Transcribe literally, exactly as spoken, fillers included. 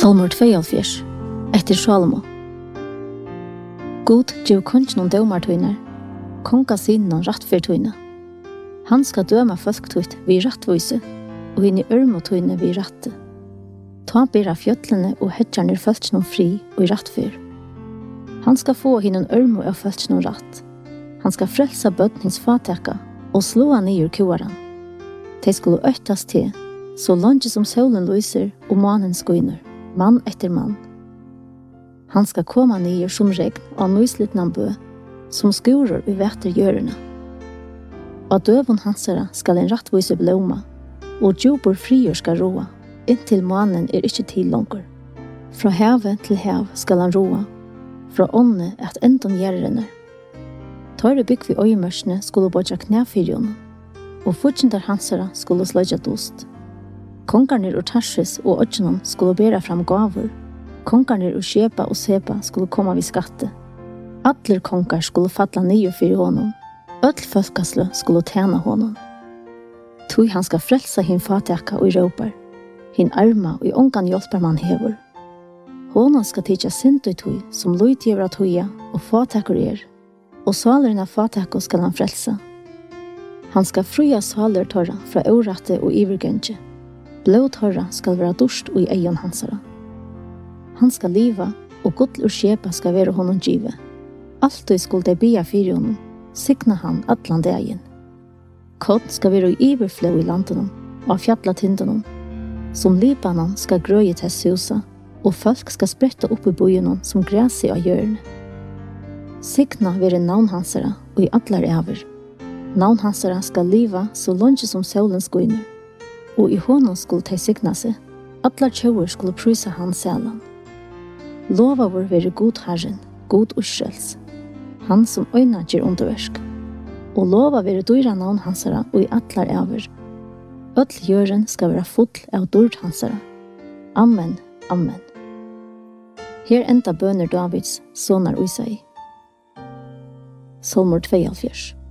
Salmur tveyoghálvfjerðs, etter Salomo. God gjev kongen dømartøyner, konga sinnen rattfyrtøyne. Han skal døma folktøyt vi rattvise, og hinn i ørmotøyne vi ratte. Ta bera fjøtlene og hedjarnir folkene fri og i rattfyr. Han skal få hinnon ørmo av folkene ratt. Han skal frelsa bøtnings fatekka og slåa nyer kuaran. De skulle øytas til, så langt som solen lyser og manen skoiner, mann etter mann. Han skal komma nyer som regn av nøyslitnan bø, som skurer i vetergjørene. Av døvun hansara skal en rattvise blåma, og djupor frier skal roa, inntil manen er ikke til langer. Fra havet til hav skal han roa, fra ånne at endon gjerrene. Tøyre bygg vi øyemørsene skulle bodja knæfyrjonen, og fortjendar hansara skulle sløgja dost. Kongarnir ur Tarsis og Ødjenon skulle bera fram gavur. Kongarnir ur Sheba og Seba skulle komma vid skatte. Allir kongar skulle falla nio fyrir honom. Öll folkaslu skulle tjäna honom. Tui han skal frelsa hin fatekka og i råpar. Hin arma og i ongan hjelpar man hevur. Honom skal tidja sintu i tui som lujtjevra tuja og fatekkur er. Og salerna fatekko skal han frelsa. Han skal fruja saler torra fra oratte og ivergønge. Blå torra skal være dorst og i eion hansara. Han skal liva, og gudl ur Sheba skal være honom give. Altoi skulle de bia fyrir honom, signa han atlan dagen. Kod skal være i iverflå i landenom, og fjallatindunum. Som Libanon skal grøye tess husa, og folk skal spretta opp i bojenom som græsi av hjørne. Signa være navn hansara, og i atlar ever. Navn hansara skal liva så langt som solen skoiner. Og i honom skulle de signa seg, atlar tjauer skulle prysa hans sælan. Lova vår være god herren, god Israels, han som øyna gjer underversk. Og lova være dyra navn hansara og i atlar ever. Öll jøren skal være full av dord hansara. Amen, amen. Her enda bøner Davids, sonar Isai. Salmur tveyoghálvfjerðs.